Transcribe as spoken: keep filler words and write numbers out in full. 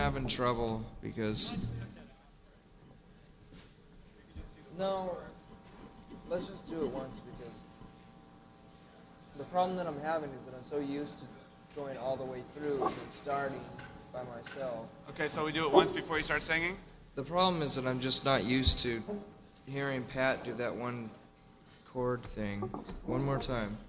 having trouble because... No, let's just do it once because the problem that I'm having is that I'm so used to going all the way through and then starting by myself. Okay, so we do it once before you start singing? The problem is that I'm just not used to hearing Pat do that one chord thing. One more time.